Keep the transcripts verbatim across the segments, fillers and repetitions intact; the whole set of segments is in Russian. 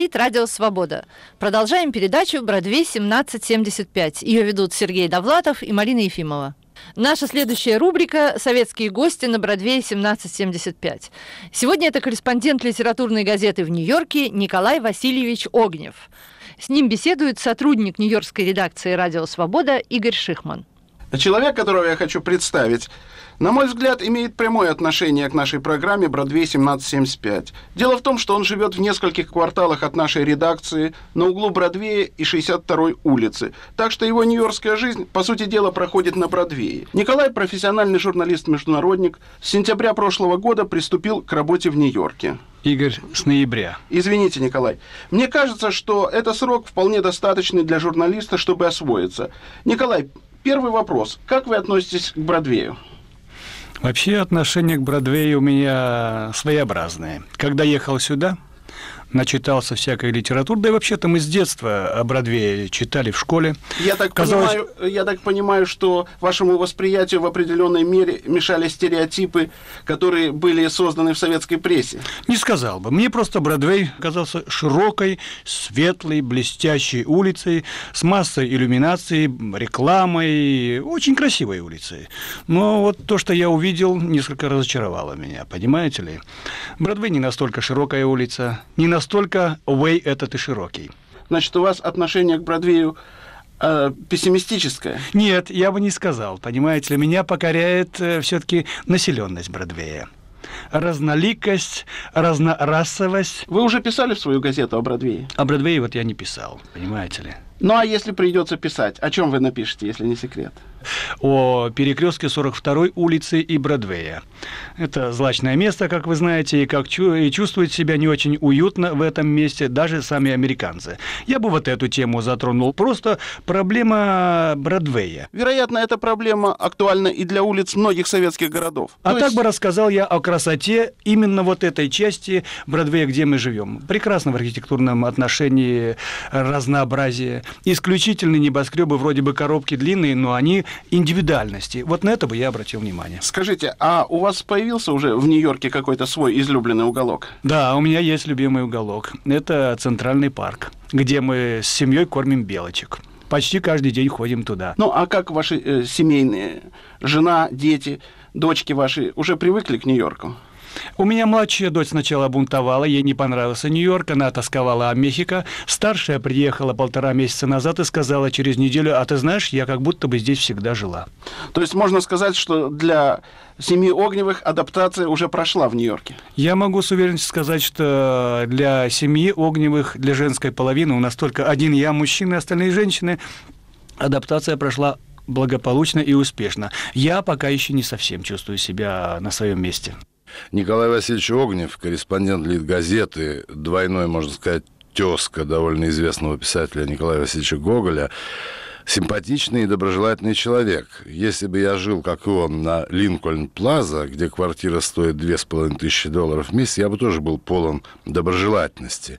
Радио «Свобода». Продолжаем передачу «Бродвей семнадцать семьдесят пять». Ее ведут Сергей Довлатов и Марина Ефимова. Наша следующая рубрика «Советские гости на Бродвее семнадцать семьдесят пять». Сегодня это корреспондент литературной газеты в Нью-Йорке Николай Васильевич Огнев. С ним беседует сотрудник нью-йоркской редакции «Радио Свобода» Игорь Шихман. Человек, которого я хочу представить, на мой взгляд, имеет прямое отношение к нашей программе «Бродвей семнадцать семьдесят пять». Дело в том, что он живет в нескольких кварталах от нашей редакции на углу Бродвея и шестьдесят второй улицы. Так что его нью-йоркская жизнь, по сути дела, проходит на Бродвее. Николай, профессиональный журналист-международник, с сентября прошлого года приступил к работе в Нью-Йорке. Игорь, с ноября. Извините, Николай. Мне кажется, что это срок вполне достаточный для журналиста, чтобы освоиться. Николай, первый вопрос. Как вы относитесь к Бродвею? Вообще отношение к Бродвею у меня своеобразное. Когда ехал сюда, начитался всякой литературы, да и вообще-то мы с детства о Бродвее читали в школе. Я так, Казалось... понимаю, я так понимаю, что вашему восприятию в определенной мере мешали стереотипы, которые были созданы в советской прессе. Не сказал бы. Мне просто Бродвей казался широкой, светлой, блестящей улицей, с массой иллюминаций, рекламой, очень красивой улицей. Но вот то, что я увидел, несколько разочаровало меня, понимаете ли? Бродвей не настолько широкая улица, не настолько Настолько Уэй этот и широкий. Значит, у вас отношение к Бродвею э, пессимистическое? Нет, я бы не сказал. Понимаете ли, меня покоряет э, все-таки населенность Бродвея. Разноликость, разнорасовость. Вы уже писали в свою газету о Бродвее? О Бродвее вот я не писал, понимаете ли. Ну, а если придется писать, о чем вы напишете, если не секрет? О перекрестке сорок второй улицы и Бродвея. Это злачное место, как вы знаете, и, как чу- и чувствуют себя не очень уютно в этом месте даже сами американцы. Я бы вот эту тему затронул. Просто проблема Бродвея. Вероятно, эта проблема актуальна и для улиц многих советских городов. А То так есть... бы рассказал я о красоте именно вот этой части Бродвея, где мы живем. Прекрасно в архитектурном отношении разнообразие. Исключительные небоскребы, вроде бы коробки длинные, но они индивидуальности. Вот на это бы я обратил внимание. Скажите, а у вас появился уже в Нью-Йорке какой-то свой излюбленный уголок? Да, у меня есть любимый уголок. Это Центральный парк, где мы с семьей кормим белочек. Почти каждый день ходим туда. Ну, а как ваши э, семейные? Жена, дети, дочки ваши уже привыкли к Нью-Йорку? У меня младшая дочь сначала бунтовала, ей не понравился Нью-Йорк, она тосковала о Мехико. Старшая приехала полтора месяца назад и сказала через неделю: а ты знаешь, я как будто бы здесь всегда жила. То есть можно сказать, что для семьи Огневых адаптация уже прошла в Нью-Йорке? Я могу с уверенностью сказать, что для семьи Огневых, для женской половины, у нас только один я мужчина, остальные женщины, адаптация прошла благополучно и успешно. Я пока еще не совсем чувствую себя на своем месте. Николай Васильевич Огнев, корреспондент Литгазеты, двойной, можно сказать, тезка довольно известного писателя Николая Васильевича Гоголя, симпатичный и доброжелательный человек. Если бы я жил, как и он, на Линкольн-Плаза, где квартира стоит две с половиной тысячи долларов в месяц, я бы тоже был полон доброжелательности.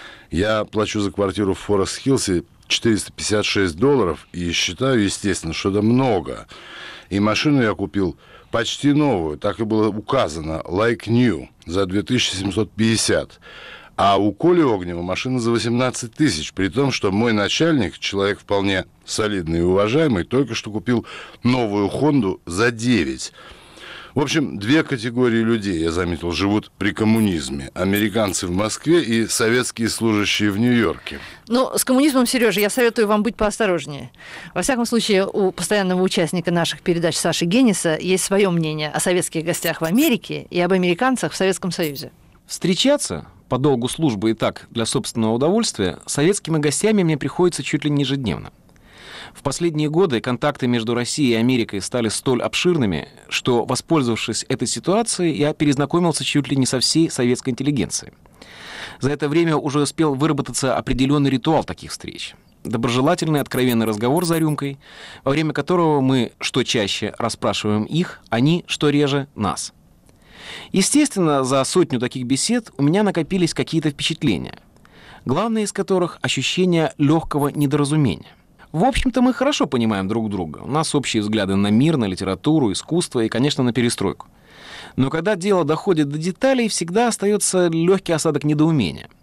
Я плачу за квартиру в Форест-Хиллсе четыреста пятьдесят шесть долларов и считаю, естественно, что это много. И машину я купил почти новую, так и было указано, like new, за две тысячи семьсот пятьдесят. А у Коли Огнева машина за восемнадцать тысяч, при том, что мой начальник, человек вполне солидный и уважаемый, только что купил новую Хонду за девять. В общем, две категории людей, я заметил, живут при коммунизме. Американцы в Москве и советские служащие в Нью-Йорке. Ну, с коммунизмом, Сережа, я советую вам быть поосторожнее. Во всяком случае, у постоянного участника наших передач Саши Генниса есть свое мнение о советских гостях в Америке и об американцах в Советском Союзе. Встречаться по долгу службы и так для собственного удовольствия с советскими гостями мне приходится чуть ли не ежедневно. В последние годы контакты между Россией и Америкой стали столь обширными, что, воспользовавшись этой ситуацией, я перезнакомился чуть ли не со всей советской интеллигенцией. За это время уже успел выработаться определенный ритуал таких встреч. Доброжелательный, откровенный разговор за рюмкой, во время которого мы что чаще расспрашиваем их, они что реже нас. Естественно, за сотню таких бесед у меня накопились какие-то впечатления, главное из которых — ощущение легкого недоразумения. В общем-то, мы хорошо понимаем друг друга. У нас общие взгляды на мир, на литературу, искусство и, конечно, на перестройку. Но когда дело доходит до деталей, всегда остается легкий осадок недоумения.